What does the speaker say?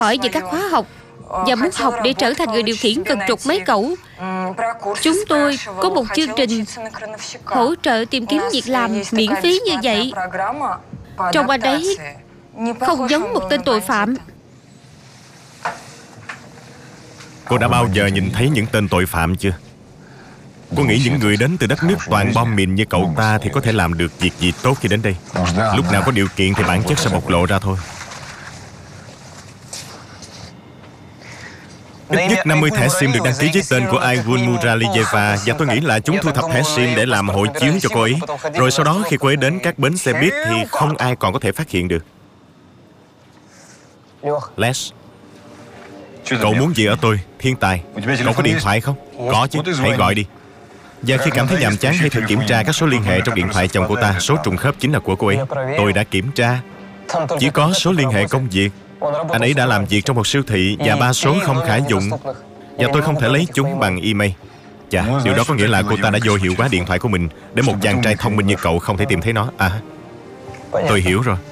hỏi về các khóa học và muốn học để trở thành người điều khiển cần trục máy cẩu. Chúng tôi có một chương trình hỗ trợ tìm kiếm việc làm miễn phí như vậy. Trông anh ấy không giống một tên tội phạm. Cô đã bao giờ nhìn thấy những tên tội phạm chưa? Cô nghĩ những người đến từ đất nước toàn bom mìn như cậu ta thì có thể làm được việc gì tốt khi đến đây? Lúc nào có điều kiện thì bản chất sẽ bộc lộ ra thôi. Ít nhất 50 thẻ SIM được đăng ký với tên của Aygul Muralieva, và tôi nghĩ là chúng thu thập thẻ SIM để làm hộ chiếu cho cô ấy. Rồi sau đó khi cô ấy đến các bến xe buýt thì không ai còn có thể phát hiện được. Les, cậu muốn gì ở tôi, thiên tài? Cậu có điện thoại không? Có chứ, hãy gọi đi. Và khi cảm thấy nhàm chán hãy thử kiểm tra các số liên hệ trong điện thoại chồng cô ta. Số trùng khớp chính là của cô ấy. Tôi đã kiểm tra. Chỉ có số liên hệ công việc. Anh ấy đã làm việc trong một siêu thị và 3 số không khả dụng. Và tôi không thể lấy chúng bằng email. Chà, điều đó có nghĩa là cô ta đã vô hiệu hóa điện thoại của mình để một chàng trai thông minh như cậu không thể tìm thấy nó. À, tôi hiểu rồi.